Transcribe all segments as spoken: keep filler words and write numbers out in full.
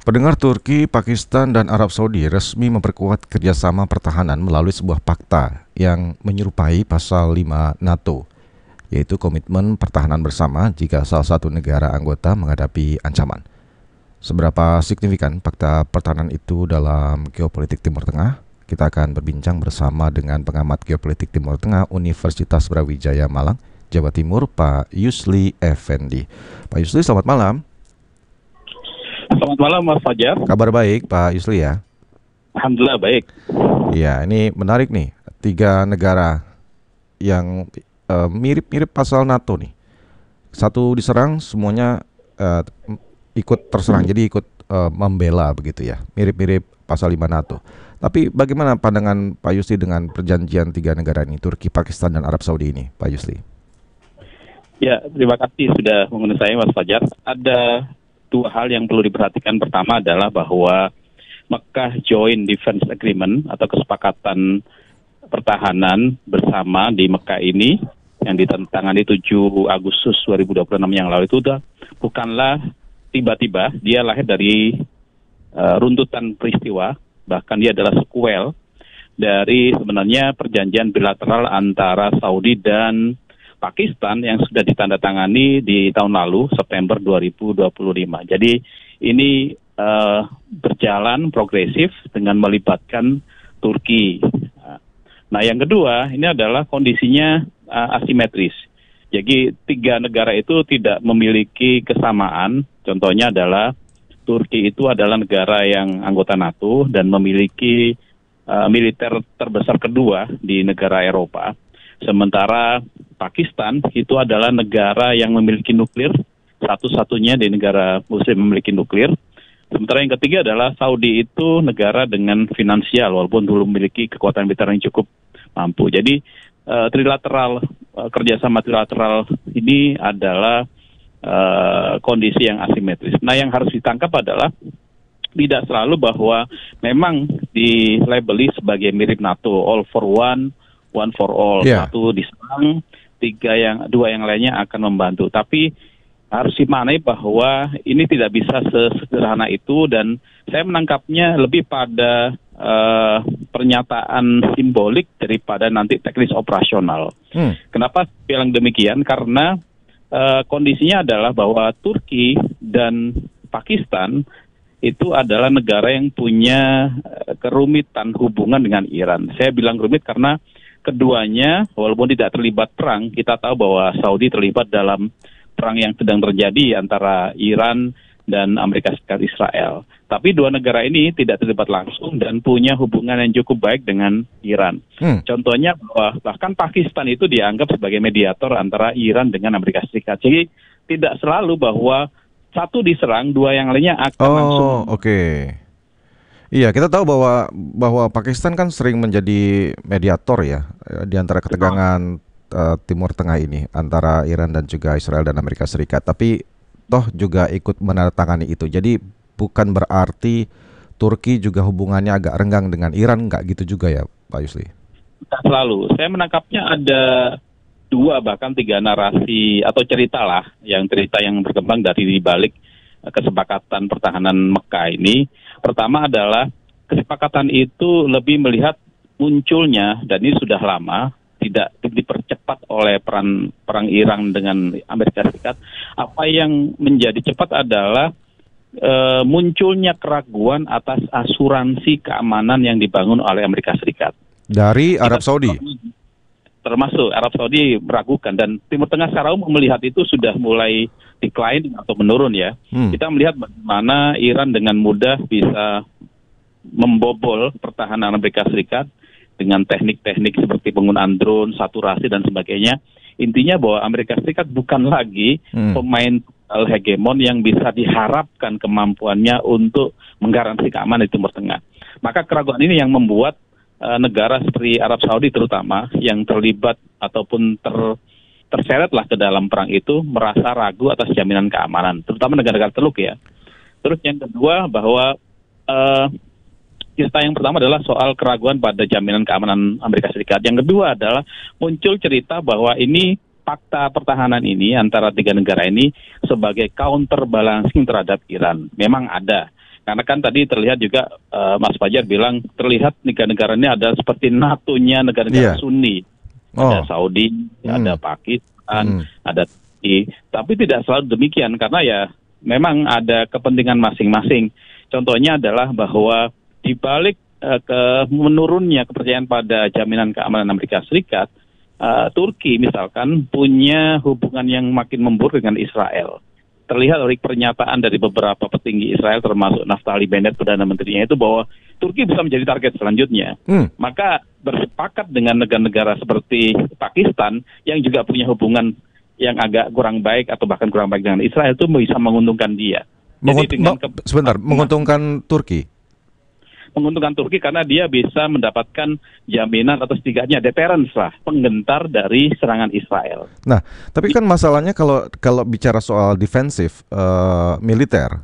Pendengar, Turki, Pakistan, dan Arab Saudi resmi memperkuat kerjasama pertahanan melalui sebuah fakta yang menyerupai pasal lima NATO, yaitu komitmen pertahanan bersama jika salah satu negara anggota menghadapi ancaman. Seberapa signifikan fakta pertahanan itu dalam geopolitik Timur Tengah? Kita akan berbincang bersama dengan pengamat geopolitik Timur Tengah Universitas Brawijaya Malang, Jawa Timur, Pak Yusli Effendi. Pak Yusli, selamat malam. Selamat malam Mas Fajar. Kabar baik Pak Yusli ya? Alhamdulillah baik. Iya, ini menarik nih. Tiga negara yang uh, mirip-mirip pasal NATO nih. Satu diserang, semuanya uh, ikut terserang. Jadi ikut uh, membela begitu ya. Mirip-mirip pasal lima NATO. Tapi bagaimana pandangan Pak Yusli dengan perjanjian tiga negara ini, Turki, Pakistan, dan Arab Saudi ini, Pak Yusli? Ya, terima kasih sudah mengundang saya Mas Fajar. Ada dua hal yang perlu diperhatikan. Pertama adalah bahwa Mekah Joint Defense Agreement atau kesepakatan pertahanan bersama di Mekah ini yang ditandatangani tujuh Agustus dua ribu dua puluh enam yang lalu itu udah bukanlah tiba-tiba, dia lahir dari uh, runtutan peristiwa, bahkan dia adalah sequel dari sebenarnya perjanjian bilateral antara Saudi dan Pakistan yang sudah ditandatangani di tahun lalu, September dua ribu dua puluh lima. Jadi ini uh, berjalan progresif dengan melibatkan Turki. Nah, yang kedua, ini adalah kondisinya uh, asimetris. Jadi tiga negara itu tidak memiliki kesamaan. Contohnya adalah Turki itu adalah negara yang anggota NATO dan memiliki uh, militer terbesar kedua di negara Eropa. Sementara Pakistan itu adalah negara yang memiliki nuklir, satu-satunya di negara muslim memiliki nuklir. Sementara yang ketiga adalah Saudi itu negara dengan finansial, walaupun belum memiliki kekuatan militer yang cukup mampu. Jadi uh, trilateral, uh, kerjasama trilateral ini adalah uh, kondisi yang asimetris. Nah, yang harus ditangkap adalah tidak selalu bahwa memang dilabeli sebagai mirip NATO, all for one, one for all. Yeah. Satu diserang, tiga yang dua yang lainnya akan membantu. Tapi harus dimaknai bahwa ini tidak bisa sesederhana itu, dan saya menangkapnya lebih pada uh, pernyataan simbolik daripada nanti teknis operasional. Hmm. Kenapa bilang demikian? Karena uh, kondisinya adalah bahwa Turki dan Pakistan itu adalah negara yang punya uh, kerumitan hubungan dengan Iran. Saya bilang rumit karena keduanya, walaupun tidak terlibat perang, kita tahu bahwa Saudi terlibat dalam perang yang sedang terjadi antara Iran dan Amerika Serikat Israel. Tapi dua negara ini tidak terlibat langsung dan punya hubungan yang cukup baik dengan Iran. Hmm. Contohnya bahwa bahkan Pakistan itu dianggap sebagai mediator antara Iran dengan Amerika Serikat. Jadi tidak selalu bahwa satu diserang, dua yang lainnya akan oh, langsung. Oh, oke. Okay. Iya, kita tahu bahwa bahwa Pakistan kan sering menjadi mediator ya di antara ketegangan uh, Timur Tengah ini antara Iran dan juga Israel dan Amerika Serikat. Tapi toh juga ikut menandatangani itu. Jadi bukan berarti Turki juga hubungannya agak renggang dengan Iran, nggak gitu juga ya, Pak Yusli? Tidak selalu. Saya menangkapnya ada dua bahkan tiga narasi atau cerita lah, yang cerita yang berkembang dari balik kesepakatan pertahanan Mekah ini. Pertama adalah kesepakatan itu lebih melihat munculnya, dan ini sudah lama, tidak dipercepat oleh peran perang Iran dengan Amerika Serikat. Apa yang menjadi cepat adalah e, munculnya keraguan atas asuransi keamanan yang dibangun oleh Amerika Serikat. Dari Arab Saudi? Termasuk Arab Saudi meragukan, dan Timur Tengah secara umum melihat itu sudah mulai decline atau menurun ya. Hmm. Kita melihat bagaimana Iran dengan mudah bisa membobol pertahanan Amerika Serikat dengan teknik-teknik seperti penggunaan drone, saturasi dan sebagainya. Intinya bahwa Amerika Serikat bukan lagi hmm. pemain hegemon yang bisa diharapkan kemampuannya untuk menggaransi keamanan di Timur Tengah. Maka keraguan ini yang membuat uh, negara seperti Arab Saudi terutama yang terlibat ataupun ter terseretlah ke dalam perang itu merasa ragu atas jaminan keamanan, terutama negara-negara Teluk ya. Terus yang kedua bahwa uh, cerita yang pertama adalah soal keraguan pada jaminan keamanan Amerika Serikat. Yang kedua adalah muncul cerita bahwa ini fakta pertahanan ini antara tiga negara ini sebagai counterbalancing terhadap Iran. Memang ada. Karena kan tadi terlihat juga uh, Mas Fajar bilang terlihat negara-negara ini ada seperti NATO-nya negara-negara Iya. Sunni. Oh. Ada Saudi, Hmm. ada Pakistan, Hmm. ada Turki. Tapi tidak selalu demikian karena ya memang ada kepentingan masing-masing. Contohnya adalah bahwa di balik uh, ke menurunnya kepercayaan pada jaminan keamanan Amerika Serikat, uh, Turki misalkan punya hubungan yang makin memburuk dengan Israel. Terlihat dari pernyataan dari beberapa petinggi Israel termasuk Naftali Bennett, Perdana Menterinya itu, bahwa Turki bisa menjadi target selanjutnya. Hmm. Maka bersepakat dengan negara-negara seperti Pakistan yang juga punya hubungan yang agak kurang baik atau bahkan kurang baik dengan Israel itu bisa menguntungkan dia. Mengunt- Jadi dengan me- sebentar, menguntungkan Turki. menguntungkan Turki karena dia bisa mendapatkan jaminan atau setidaknya deterrence lah, penggentar dari serangan Israel. Nah, tapi kan masalahnya kalau kalau bicara soal defensif uh, militer,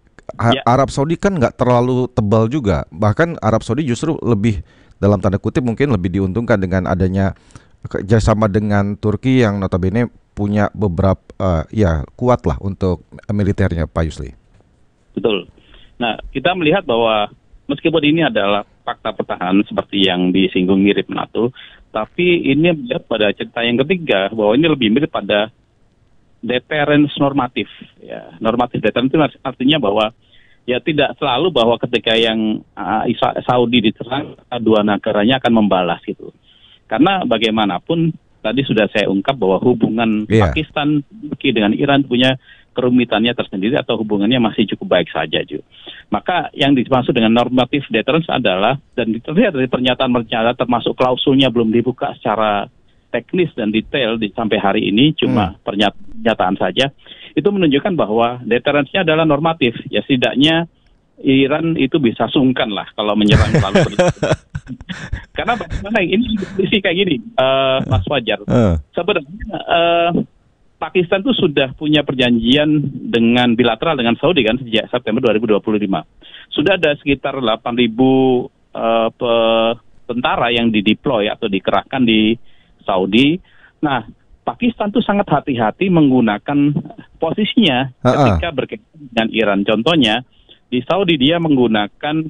A- Ya. Arab Saudi kan nggak terlalu tebal juga. Bahkan Arab Saudi justru lebih, dalam tanda kutip mungkin lebih diuntungkan dengan adanya kerjasama dengan Turki yang notabene punya beberapa uh, ya kuat lah untuk militernya, Pak Yusli. Betul. Nah, kita melihat bahwa meskipun ini adalah fakta pertahanan seperti yang disinggung mirip NATO, tapi ini melihat pada cerita yang ketiga bahwa ini lebih mirip pada deterrence normatif. Ya, normatif deterrence itu artinya bahwa ya tidak selalu bahwa ketika yang uh, Saudi diserang, dua negaranya akan membalas gitu. Karena bagaimanapun tadi sudah saya ungkap bahwa hubungan Iya. Pakistan Turki dengan Iran punya kerumitannya tersendiri atau hubungannya masih cukup baik saja, Ju. Maka yang dimaksud dengan normatif deterrence adalah, dan terlihat dari pernyataan-pernyataan termasuk klausulnya belum dibuka secara teknis dan detail di, sampai hari ini, cuma Hmm. pernyataan saja, itu menunjukkan bahwa deterrence-nya adalah normatif. Ya setidaknya Iran itu bisa sungkan lah kalau menyerang lalu berikutnya. Karena bagaimana ini kondisi kayak gini, uh, Mas Fajar. Uh. Sebenarnya uh, Pakistan itu sudah punya perjanjian dengan bilateral dengan Saudi kan sejak September dua ribu dua puluh lima. Sudah ada sekitar delapan ribu uh, pe- tentara yang dideploy atau dikerahkan di Saudi. Nah, Pakistan tuh sangat hati-hati menggunakan posisinya Ha-ha. ketika berkaitan dengan Iran. Contohnya di Saudi dia menggunakan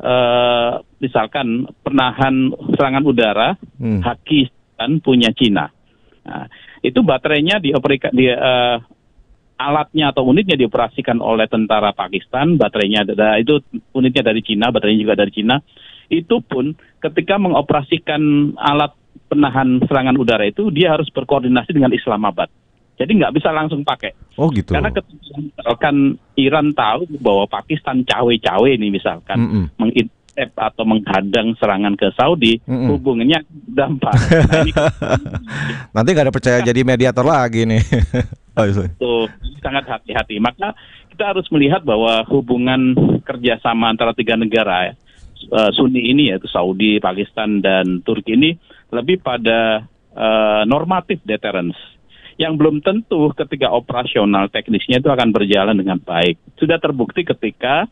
uh, misalkan penahan serangan udara Hmm. Haki kan punya Cina. Nah, itu baterainya dioperasikan di uh, alatnya atau unitnya dioperasikan oleh tentara Pakistan, baterainya ada itu unitnya dari Cina, baterainya juga dari Cina. Itu pun ketika mengoperasikan alat penahan serangan udara itu dia harus berkoordinasi dengan Islamabad. Jadi nggak bisa langsung pakai. Oh gitu. Karena ketika misalkan Iran tahu bahwa Pakistan cawe-cawe nih misalkan Mm-mm. mengintercept atau menghadang serangan ke Saudi, Mm-mm. hubungannya dampak. Nah, ini Nanti nggak ada percaya jadi mediator lagi nih. Pak Yusli. Tuh, sangat hati-hati. Maka kita harus melihat bahwa hubungan kerjasama antara tiga negara uh, Sunni ini yaitu Saudi, Pakistan, dan Turki ini lebih pada uh, normatif deterrence yang belum tentu ketika operasional teknisnya itu akan berjalan dengan baik. Sudah terbukti ketika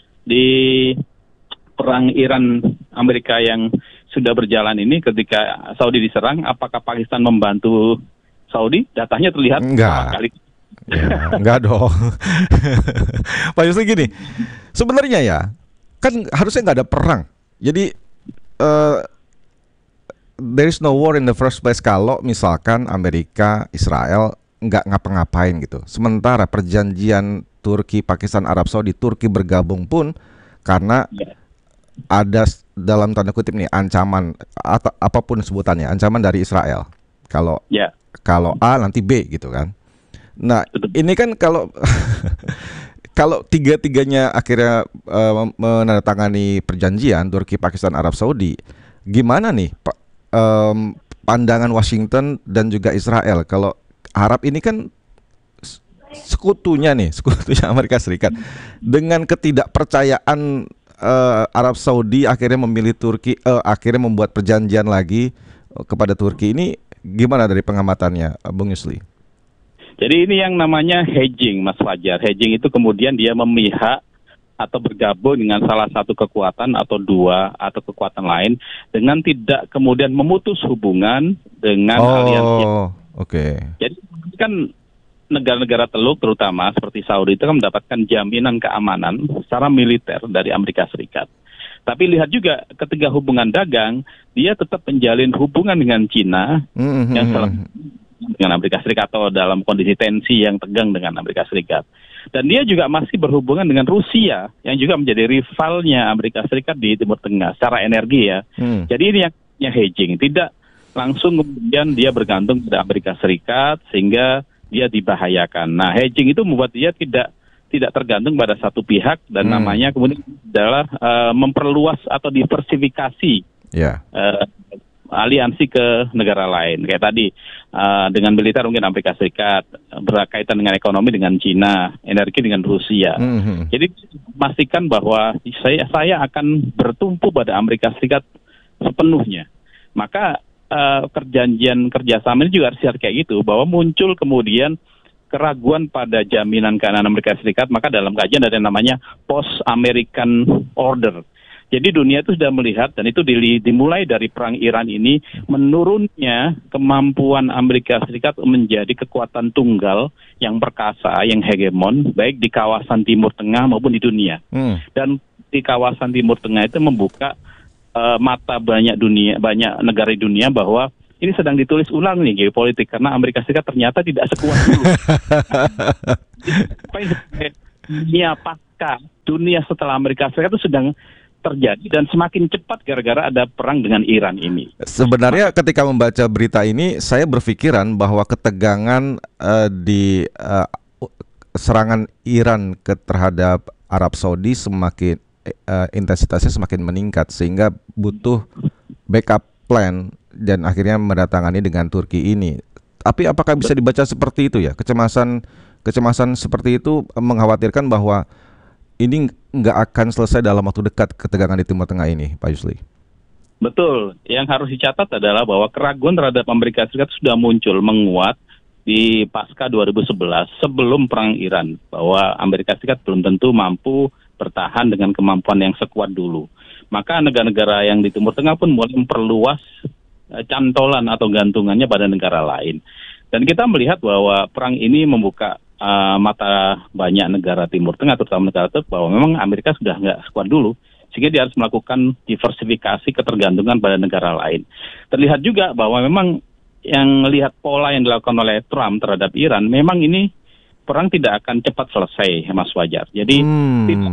di perang Iran Amerika yang sudah berjalan ini, ketika Saudi diserang, apakah Pakistan membantu Saudi? Datanya terlihat Enggak. sama sekali. Ya, enggak dong. Pak Yusli gini, sebenarnya ya kan harusnya nggak ada perang. Jadi uh, there is no war in the first place kalau misalkan Amerika, Israel nggak ngapa-ngapain gitu. Sementara perjanjian Turki, Pakistan, Arab Saudi, Turki bergabung pun karena Ya. ada s- dalam tanda kutip nih ancaman atau apapun sebutannya, ancaman dari Israel. Kalau Ya, kalau A nanti B gitu kan. Nah, Betul. ini kan kalau kalau tiga-tiganya akhirnya eh, mem- menandatangani perjanjian Turki, Pakistan, Arab Saudi, gimana nih Pak, em, pandangan Washington dan juga Israel? Kalau Arab ini kan s- sekutunya nih, sekutunya Amerika Serikat, dengan ketidakpercayaan eh, Arab Saudi akhirnya memilih Turki, eh, akhirnya membuat perjanjian lagi eh, kepada Turki, ini gimana dari pengamatannya, eh, Bung Yusli? jadi ini yang namanya hedging, Mas Fajar. Hedging itu kemudian dia memihak atau bergabung dengan salah satu kekuatan atau dua atau kekuatan lain dengan tidak kemudian memutus hubungan dengan aliansi. Oh, oke. Jadi kan negara-negara Teluk terutama seperti Saudi itu kan mendapatkan jaminan keamanan secara militer dari Amerika Serikat. Tapi lihat juga ketika hubungan dagang, dia tetap menjalin hubungan dengan Cina mm-hmm. yang selalu dengan Amerika Serikat atau dalam kondisi tensi yang tegang dengan Amerika Serikat. Dan dia juga masih berhubungan dengan Rusia yang juga menjadi rivalnya Amerika Serikat di Timur Tengah secara energi ya. Mm. Jadi ini yang, yang hedging, tidak langsung kemudian dia bergantung pada Amerika Serikat sehingga dia dibahayakan. Nah, hedging itu membuat dia tidak tidak tergantung pada satu pihak dan hmm. namanya kemudian adalah uh, memperluas atau diversifikasi yeah. uh, aliansi ke negara lain. Kayak tadi uh, dengan militer mungkin Amerika Serikat, berkaitan dengan ekonomi dengan Cina, energi dengan Rusia. Hmm. Jadi pastikan bahwa saya saya akan bertumpu pada Amerika Serikat sepenuhnya. Maka Uh, perjanjian kerjasama ini juga harus kayak gitu, bahwa muncul kemudian keraguan pada jaminan keamanan Amerika Serikat, maka dalam kajian ada yang namanya post-American order. Jadi dunia itu sudah melihat, dan itu dimulai dari perang Iran ini, menurunnya kemampuan Amerika Serikat menjadi kekuatan tunggal yang perkasa, yang hegemon, baik di kawasan Timur Tengah maupun di dunia. Hmm. Dan di kawasan Timur Tengah itu membuka Uh, mata banyak dunia, banyak negara di dunia bahwa ini sedang ditulis ulang nih geopolitik karena Amerika Serikat ternyata tidak sekuat dulu. Dunia pasca, dunia setelah Amerika Serikat itu sedang terjadi dan semakin cepat gara-gara ada perang dengan Iran ini. Sebenarnya Maka, ketika membaca berita ini, saya berpikiran bahwa ketegangan uh, di uh, serangan Iran ke terhadap Arab Saudi semakin Uh, intensitasnya semakin meningkat sehingga butuh backup plan dan akhirnya mendatangani dengan Turki ini. Tapi apakah bisa dibaca seperti itu ya? Kecemasan kecemasan seperti itu mengkhawatirkan bahwa ini nggak akan selesai dalam waktu dekat ketegangan di Timur Tengah ini, Pak Yusli. Betul. Yang harus dicatat adalah bahwa keraguan terhadap Amerika Serikat sudah muncul menguat di pasca dua ribu sebelas sebelum perang Iran, bahwa Amerika Serikat belum tentu mampu bertahan dengan kemampuan yang sekuat dulu. Maka negara-negara yang di Timur Tengah pun mulai memperluas uh, cantolan atau gantungannya pada negara lain. Dan kita melihat bahwa perang ini membuka uh, mata banyak negara Timur Tengah, terutama negara Turki, bahwa memang Amerika sudah nggak sekuat dulu, sehingga dia harus melakukan diversifikasi ketergantungan pada negara lain. Terlihat juga bahwa memang yang lihat pola yang dilakukan oleh Trump terhadap Iran, memang ini perang tidak akan cepat selesai, Mas Fajar. Jadi hmm. tidak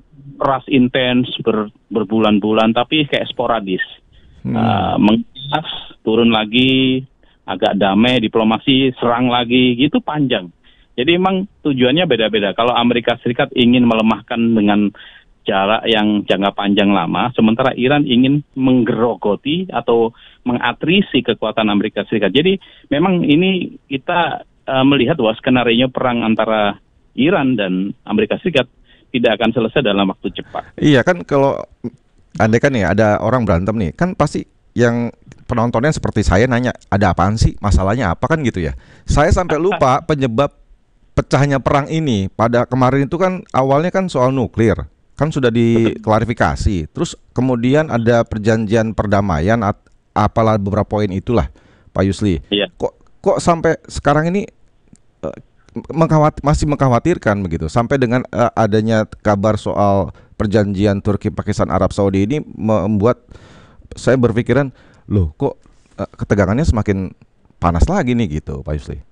ras intens ber, berbulan-bulan, tapi kayak sporadis. Hmm. Uh, mengias, turun lagi, agak damai, diplomasi, serang lagi, gitu panjang. Jadi memang tujuannya beda-beda. Kalau Amerika Serikat ingin melemahkan dengan jarak yang jangka panjang lama, sementara Iran ingin menggerogoti atau mengatrisi kekuatan Amerika Serikat. Jadi memang ini kita uh, melihat bahwa skenario perang antara Iran dan Amerika Serikat tidak akan selesai dalam waktu cepat. Iya kan, kalau andai kan ya ada orang berantem nih, kan pasti yang penontonnya seperti saya nanya, ada apaan sih, masalahnya apa, kan gitu ya. Saya sampai lupa penyebab pecahnya perang ini. Pada kemarin itu kan awalnya kan soal nuklir, kan sudah diklarifikasi. Terus kemudian ada perjanjian perdamaian, at- apalah beberapa poin itulah, Pak Yusli. Iya. Kok kok sampai sekarang ini uh, mengkhawat- masih mengkhawatirkan begitu, sampai dengan uh, adanya kabar soal perjanjian Turki, Pakistan, Arab Saudi ini membuat saya berpikiran, loh kok uh, ketegangannya semakin panas lagi nih gitu, Pak Yusli.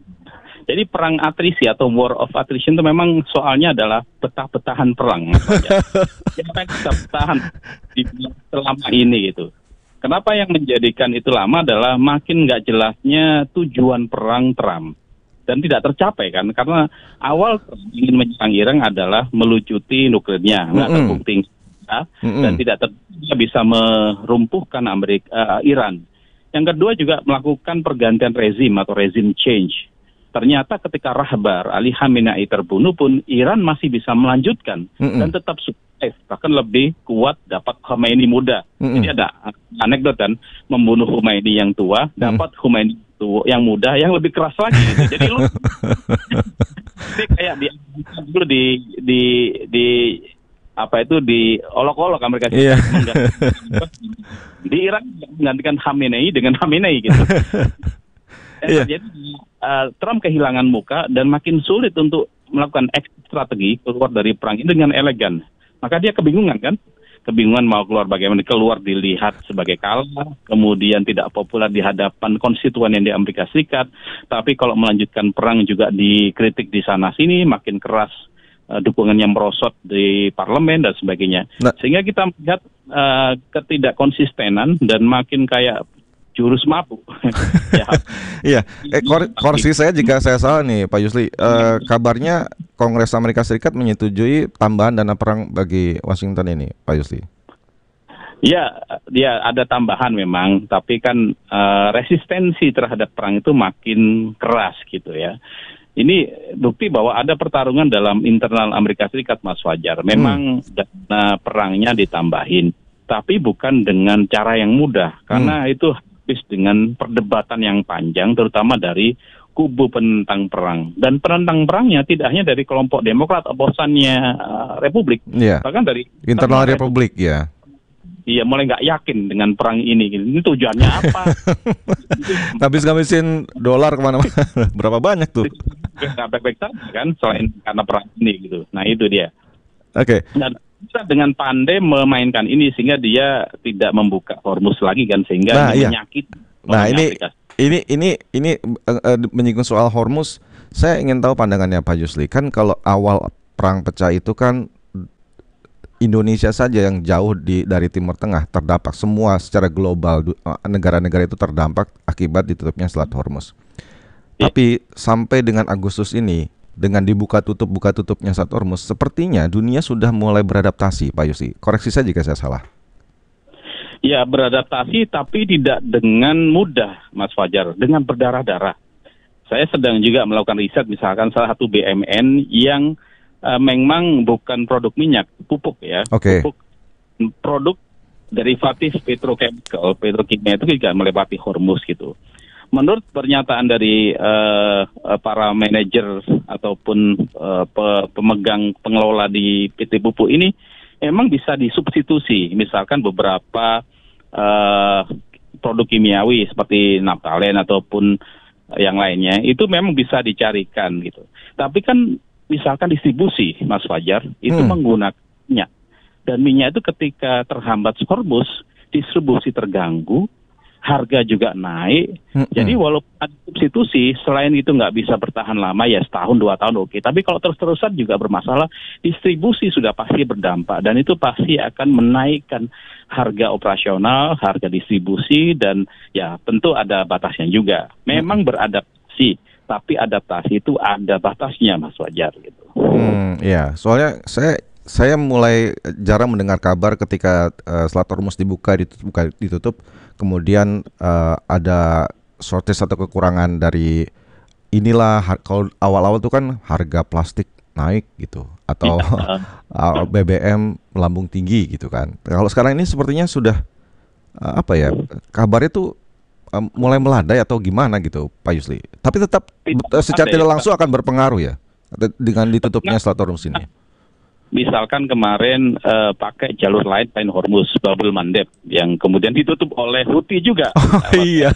Jadi perang atrisi atau war of attrition itu memang soalnya adalah betah-betahan perang. Siapa yang bisa bertahan di selama ini gitu. Kenapa yang menjadikan itu lama adalah makin nggak jelasnya tujuan perang Trump. Dan tidak tercapai kan, karena awal ingin menyerang Iran adalah melucuti nuklirnya, nggak mm-hmm. terbukti mm-hmm. dan tidak ter- bisa merumpuhkan Amerika, uh, Iran. Yang kedua juga melakukan pergantian rezim atau rezim change. Ternyata ketika Rahbar Ali Khamenei terbunuh pun Iran masih bisa melanjutkan mm-hmm. dan tetap sukses, bahkan lebih kuat, dapat Khomeini muda. Mm-hmm. Jadi ada anekdot kan, membunuh Khomeini yang tua, mm-hmm. dapat Khomeini yang muda yang lebih keras lagi gitu. Jadi lu ini kayak di dulu di di di apa itu di olok-olok Amerika Serikat yeah. di Iran menggantikan Khamenei dengan Khamenei gitu. Iya. Jadi uh, Trump kehilangan muka dan makin sulit untuk melakukan exit strategi keluar dari perang ini dengan elegan. Maka dia kebingungan kan? Kebingungan mau keluar bagaimana, keluar dilihat sebagai kalah, kemudian tidak populer di hadapan konstituen yang di Amerika Serikat, tapi kalau melanjutkan perang juga dikritik di sana-sini, makin keras uh, dukungannya merosot di parlemen dan sebagainya. Nah, sehingga kita melihat uh, ketidakkonsistenan dan makin kayak jurus mabuk. Ya. Iya, eh, kor koreksi saya jika saya salah nih Pak Yusli. Uh, kabarnya Kongres Amerika Serikat menyetujui tambahan dana perang bagi Washington ini, Pak Yusli. Ya, dia ada tambahan memang, tapi kan uh, resistensi terhadap perang itu makin keras gitu ya. Ini bukti bahwa ada pertarungan dalam internal Amerika Serikat, Mas Fajar. Memang hmm. dana perangnya ditambahin, tapi bukan dengan cara yang mudah, karena hmm. itu dengan perdebatan yang panjang, terutama dari kubu penentang perang. Dan penentang perangnya tidak hanya dari kelompok Demokrat, oposannya uh, Republik, yeah. bahkan dari internal Republik, ya. Iya, mulai nggak yakin dengan perang ini. Ini tujuannya apa? Habis-habisin dolar kemana-mana. Berapa banyak tuh? Nggak baik-baik saja kan, selain karena perang ini gitu. Nah itu dia. Oke. Okay. Dan bisa dengan pandai memainkan ini sehingga dia tidak membuka Hormuz lagi kan, sehingga nah, iya. menyakiti. Nah ini, ini ini ini uh, uh, menyinggung soal Hormuz. Saya ingin tahu pandangannya Pak Yusli. Kan kalau awal perang pecah itu kan Indonesia saja yang jauh di dari Timur Tengah terdampak, semua secara global negara-negara itu terdampak akibat ditutupnya Selat Hormuz. Ya. Tapi sampai dengan Agustus ini, dengan dibuka tutup buka tutupnya Selat Hormuz, sepertinya dunia sudah mulai beradaptasi, Pak Yusli. Koreksi saya jika saya salah. Ya, beradaptasi tapi tidak dengan mudah, Mas Fajar, dengan berdarah-darah. Saya sedang juga melakukan riset, misalkan salah satu B M N yang Uh, memang bukan produk minyak, pupuk ya, okay. pupuk, produk derivatif petrochemical, petrokimia itu juga melewati Hormuz gitu. Menurut pernyataan dari uh, para manajer ataupun uh, pe pemegang pengelola di P T Pupuk ini, emang bisa disubstitusi, misalkan beberapa uh, produk kimiawi seperti naftalen ataupun yang lainnya, itu memang bisa dicarikan gitu. Tapi kan misalkan distribusi, Mas Fajar, itu hmm. menggunakan minyak. Dan minyak itu ketika terhambat Hormuz, distribusi terganggu, harga juga naik. Hmm. Jadi walaupun ada substitusi, selain itu nggak bisa bertahan lama, ya setahun, dua tahun oke. Tapi kalau terus-terusan juga bermasalah, distribusi sudah pasti berdampak. Dan itu pasti akan menaikkan harga operasional, harga distribusi, dan ya tentu ada batasnya juga. Memang hmm. beradaptasi. Tapi adaptasi itu ada batasnya, Mas Fajar gitu. Hmm, ya, soalnya saya saya mulai jarang mendengar kabar ketika uh, Selat Hormuz dibuka, ditutup, buka, ditutup, kemudian uh, ada shortage atau kekurangan dari inilah. Kalau awal-awal itu kan harga plastik naik gitu, atau ya. B B M melambung tinggi gitu kan. Kalau sekarang ini sepertinya sudah uh, apa ya, kabarnya tuh Um, mulai melandai atau gimana gitu, Pak Yusli. Tapi tetap uh, secara tidak langsung akan berpengaruh ya dengan ditutupnya Selat Hormuz ini. Misalkan kemarin uh, pakai jalur lain selain Hormuz, Babul Mandeb, yang kemudian ditutup oleh Houthi juga. Oh iya.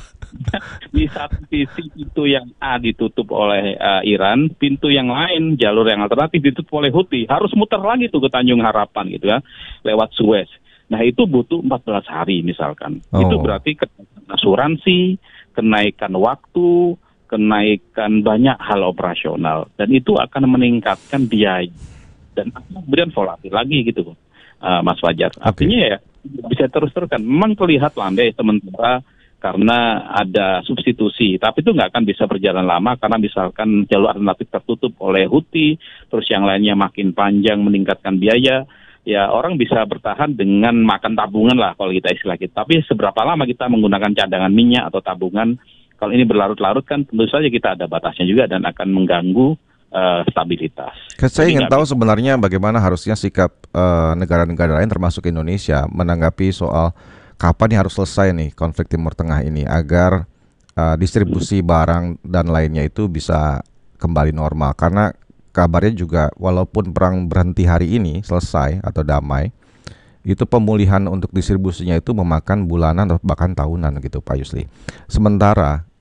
Di satu sisi pintu yang A ditutup oleh uh, Iran, pintu yang lain, jalur yang alternatif ditutup oleh Houthi. Harus muter lagi tuh ke Tanjung Harapan gitu ya, lewat Suez. Nah itu butuh empat belas hari misalkan. Oh. Itu berarti kenaikan asuransi, kenaikan waktu, kenaikan banyak hal operasional. Dan itu akan meningkatkan biaya. Dan kemudian volatil lagi gitu, uh, Mas Fajar. Okay. Artinya ya bisa terus-teruskan. Memang terlihat landai sementara karena ada substitusi. Tapi itu nggak akan bisa berjalan lama karena misalkan jalur alternatif tertutup oleh Houthi, terus yang lainnya makin panjang meningkatkan biaya. Ya orang bisa bertahan dengan makan tabungan lah kalau kita istilah kita. Tapi seberapa lama kita menggunakan cadangan minyak atau tabungan, kalau ini berlarut-larut kan tentu saja kita ada batasnya juga dan akan mengganggu uh, stabilitas. Saya ingin tahu sebenarnya bagaimana harusnya sikap uh, negara-negara lain termasuk Indonesia menanggapi soal kapan nih harus selesai nih konflik Timur Tengah ini agar uh, distribusi barang dan lainnya itu bisa kembali normal. Karena kabarnya juga walaupun perang berhenti hari ini selesai atau damai, itu pemulihan untuk distribusinya itu memakan bulanan atau bahkan tahunan gitu Pak Yusli. Sementara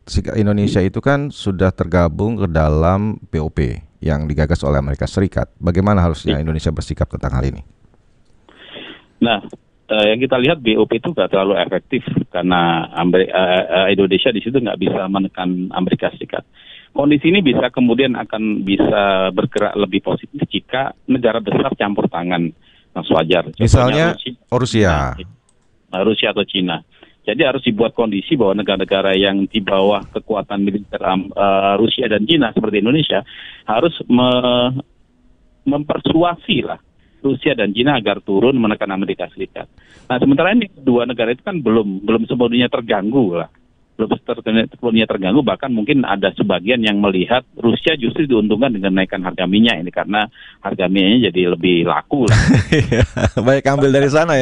Sika- Indonesia itu kan sudah tergabung ke dalam P O P yang digagas oleh Amerika Serikat. Bagaimana harusnya Indonesia bersikap tentang hal ini? Nah, eh, yang kita lihat B O P itu nggak terlalu efektif karena Ameri- eh, eh, Indonesia di situ nggak bisa menekan Amerika Serikat. Kondisi ini bisa kemudian akan bisa bergerak lebih positif jika negara besar campur tangan, Mas Fajar. Contohnya Misalnya Rusia, Rusia. Nah, Rusia atau Cina. Jadi harus dibuat kondisi bahwa negara-negara yang di bawah kekuatan militer um, uh, Rusia dan Cina seperti Indonesia harus me- mempersuasi lah Rusia dan Cina agar turun menekan Amerika Serikat. Nah, sementara ini dua negara itu kan belum belum sepenuhnya terganggu lah. Belum sepenuhnya terganggu, bahkan mungkin ada sebagian yang melihat Rusia justru diuntungkan dengan naikkan harga minyak ini karena harga minyaknya jadi lebih laku lah. Baik, ambil dari sana ya.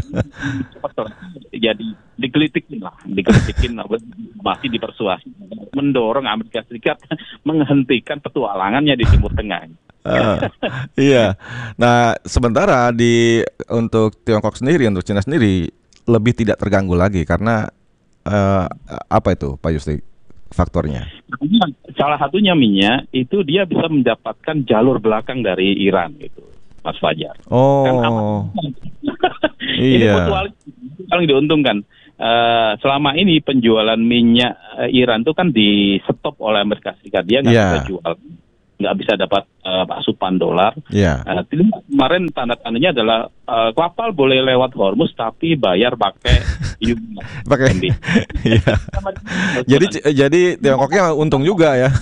Jadi digelitikin lah, digelitikin masih dipersuasi mendorong Amerika Serikat menghentikan petualangannya di Timur Tengah. Uh, iya. Nah, sementara di untuk Tiongkok sendiri, untuk Cina sendiri lebih tidak terganggu lagi karena uh, apa itu, Pak Yusli, faktornya? Salah satunya minyak itu dia bisa mendapatkan jalur belakang dari Iran gitu, Mas Fajar. Oh, kan ini iya. mutual paling diuntungkan. Uh, selama ini penjualan minyak uh, Iran itu kan di stop oleh Amerika Serikat, dia nggak Yeah. bisa jual, nggak bisa dapat uh, asupan dolar. Iya. Uh, kemarin tanda-tandanya adalah uh, kapal boleh lewat Hormuz tapi bayar pakai euro. Pakai. Iya. Jadi jadi Tiongkoknya untung juga ya.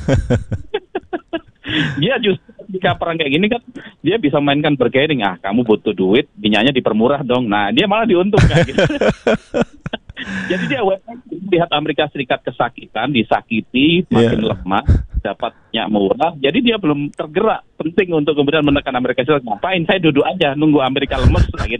Dia justru ketika perang kayak gini kan dia bisa mainkan bargaining, ah kamu butuh duit, minyaknya dipermurah dong. Nah, dia malah diuntungkan gitu. Jadi dia lihat Amerika Serikat kesakitan, disakiti, makin Yeah. lemah, dapat minyak murah. Jadi dia belum tergerak. Penting untuk kemudian menekan Amerika Serikat. Ngapain saya duduk aja nunggu Amerika lemes lagi.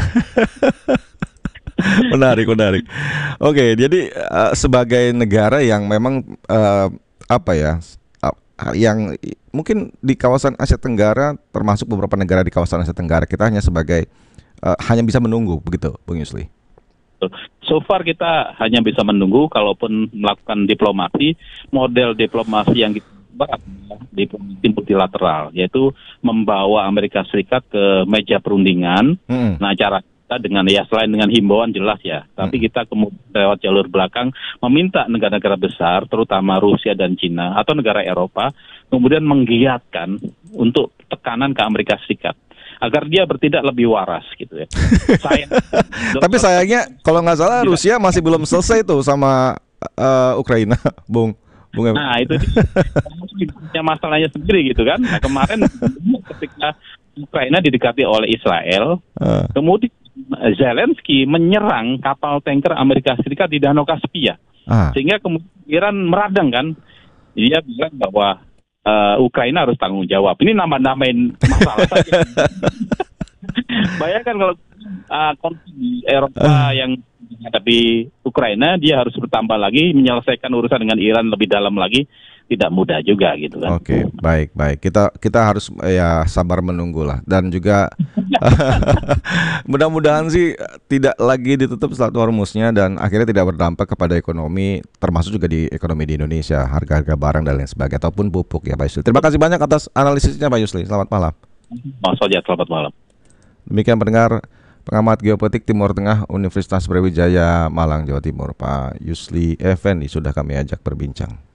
Menarik, menarik. Oke, jadi uh, sebagai negara yang memang uh, apa ya, uh, yang mungkin di kawasan Asia Tenggara, termasuk beberapa negara di kawasan Asia Tenggara, kita hanya sebagai uh, hanya bisa menunggu, begitu, Bung Yusli. So far kita hanya bisa menunggu, kalaupun melakukan diplomasi, model diplomasi yang kita buat adalah diplomasi multilateral, yaitu membawa Amerika Serikat ke meja perundingan. Hmm. Nah, cara kita dengan ya selain dengan himbauan jelas ya, tapi Hmm. kita kemudian lewat jalur belakang meminta negara-negara besar, terutama Rusia dan Cina atau negara Eropa, kemudian menggiatkan untuk tekanan ke Amerika Serikat agar dia bertindak lebih waras gitu ya. Sayang. Tapi sayangnya kalau nggak salah Rusia masih belum selesai tuh sama uh, Ukraina, Bung. Bung Em- Nah, itu dia masalahnya sendiri gitu kan. Nah, kemarin ketika Ukraina didekati oleh Israel, Uh. kemudian Zelensky menyerang kapal tanker Amerika Serikat di Danau Kaspia. Ah. Sehingga kemudian Iran meradang kan. Dia bilang bahwa uh, Ukraina harus tanggung jawab. Ini nambah-nambahin masalah saja. Bayangkan kalau uh, konflik di Eropa yang menghadapi Ukraina, dia harus bertambah lagi menyelesaikan urusan dengan Iran lebih dalam lagi, tidak mudah juga gitu kan. Oke, baik, baik. Kita kita harus ya sabar menunggu lah, dan juga mudah-mudahan sih tidak lagi ditutup Selat Hormuznya dan akhirnya tidak berdampak kepada ekonomi, termasuk juga di ekonomi di Indonesia, harga-harga barang dan lain sebagainya ataupun pupuk ya Pak Yusli. Terima kasih banyak atas analisisnya Pak Yusli. Selamat malam. Mas Fajar, selamat malam. Demikian pendengar, pengamat geopolitik Timur Tengah Universitas Brawijaya Malang, Jawa Timur, Pak Yusli Effendi sudah kami ajak berbincang.